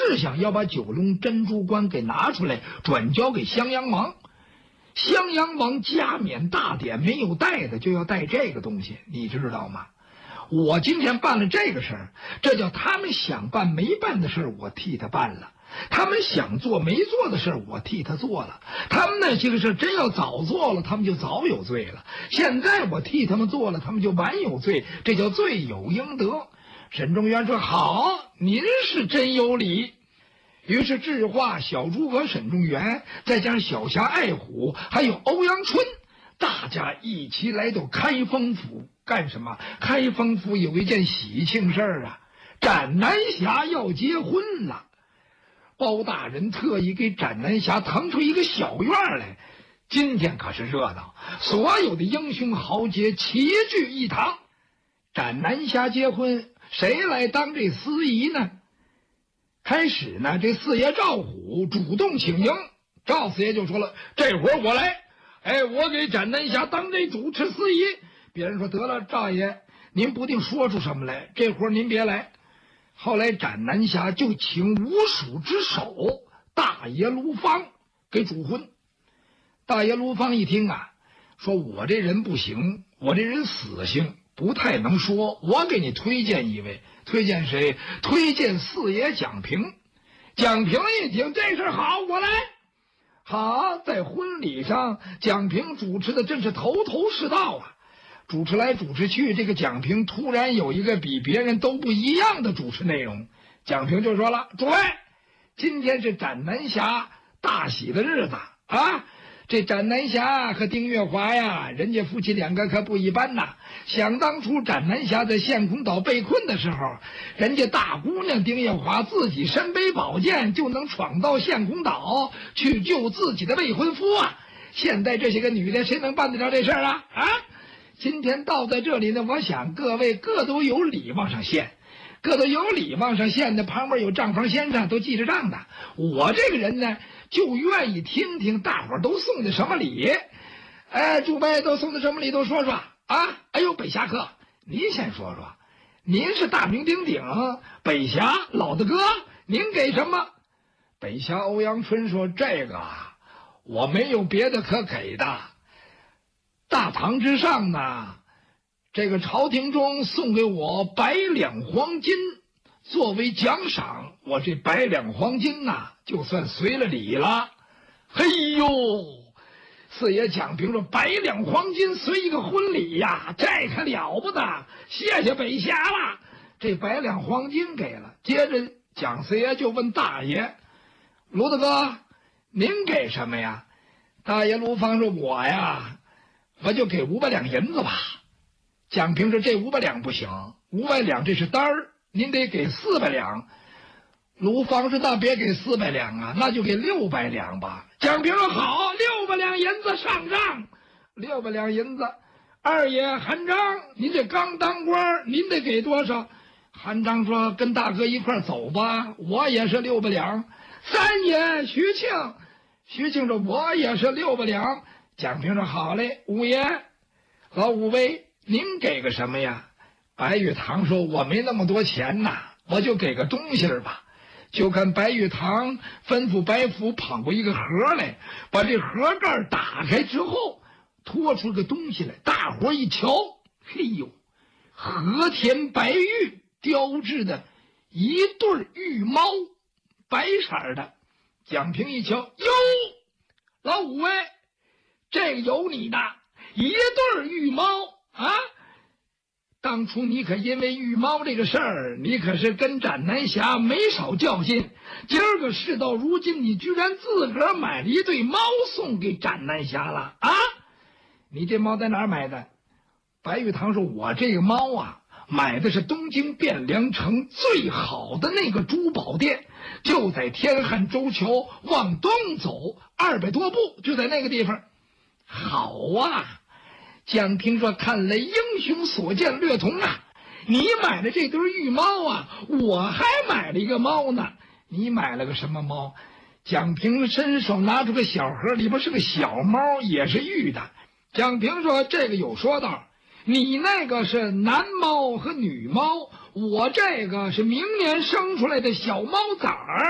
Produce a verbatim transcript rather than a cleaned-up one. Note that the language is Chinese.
是想要把九龙珍珠关给拿出来，转交给襄阳王。襄阳王加冕大典没有带的，就要带这个东西，你知道吗？我今天办了这个事儿，这叫他们想办没办的事儿，我替他办了；他们想做没做的事儿，我替他做了。他们那些个事真要早做了，他们就早有罪了。现在我替他们做了，他们就晚有罪，这叫罪有应得。沈仲元说：“好，您是真有理。”于是智化、小诸葛、沈仲元，再加上小侠爱虎，还有欧阳春，大家一起来到开封府干什么？开封府有一件喜庆事儿啊，斩南侠要结婚了。包大人特意给斩南侠腾出一个小院来，今天可是热闹，所有的英雄豪杰齐聚一堂。斩南侠结婚，谁来当这司仪呢？开始呢，这四爷赵虎主动请缨，赵四爷就说了：“这会儿我来，哎，我给斩南侠当这主持司仪。”别人说：“得了，赵爷，您不定说出什么来，这会儿您别来。”后来斩南侠就请五蜀之首大爷卢芳给主婚。大爷卢芳一听啊，说：“我这人不行，我这人死性，不太能说，我给你推荐一位。”推荐谁？推荐四爷蒋平。蒋平一听这事好，我来。好，在婚礼上，蒋平主持的真是头头是道啊！主持来主持去，这个蒋平突然有一个比别人都不一样的主持内容。蒋平就说了：“诸位，今天是斩南侠大喜的日子啊！这斩南侠和丁月华呀，人家夫妻两个可不一般呐。想当初斩南侠在陷空岛被困的时候，人家大姑娘丁月华自己身背宝剑，就能闯到陷空岛去救自己的未婚夫啊！现在这些个女的，谁能办得着这事儿啊？啊！今天到在这里呢，我想各位各都有礼往上献。”各都有礼往上献的，旁边有账房先生都记着账的。我这个人呢，就愿意听听大伙儿都送的什么礼。哎，诸位都送的什么礼都说说啊！哎呦，北侠客，您先说说，您是大名鼎鼎北侠老大哥，您给什么？北侠欧阳春说：“这个啊，我没有别的可给的。大堂之上呢，这个朝廷中送给我百两黄金作为奖赏，我这百两黄金呐、啊，就算随了礼了。”嘿呦，四爷蒋平说：“百两黄金随一个婚礼呀，这可了不得！谢谢北侠了。”这百两黄金给了，接着蒋四爷就问大爷：“卢大哥，您给什么呀？”大爷卢芳说：“我呀，我就给五百两银子吧。”蒋平说：“这五百两不行，五百两这是单儿，您得给四百两。”卢芳说：“那别给四百两啊，那就给六百两吧。”蒋平说：“好，六百两银子上账。”六百两银子，二爷韩章，您这刚当官，您得给多少？韩章说：“跟大哥一块走吧，我也是六百两。”三爷徐庆，徐庆说：“我也是六百两。”蒋平说：“好嘞，五爷，老五位。您给个什么呀？”白玉堂说：“我没那么多钱呐，我就给个东西儿吧。”就看白玉堂吩咐白虎捧过一个盒来，把这盒盖打开之后，拖出个东西来。大伙一瞧，嘿呦，和田白玉雕制的一对玉猫，白色的。蒋平一瞧，哟，老五位，这个有你的，一对玉猫啊！当初你可因为玉猫这个事儿，你可是跟斩南侠没少较劲。今儿个事到如今，你居然自个儿买了一对猫送给斩南侠了啊！你这猫在哪儿买的？白玉堂说：“我这个猫啊，买的是东京汴梁城最好的那个珠宝店，就在天汉洲桥往东走二百多步，就在那个地方。”好啊！蒋平说：“看来英雄所见略同啊！你买了这对玉猫啊，我还买了一个猫呢。你买了个什么猫？”蒋平伸手拿出个小盒，里边是个小猫，也是玉的。蒋平说：“这个有说道，你那个是男猫和女猫，我这个是明年生出来的小猫崽儿。”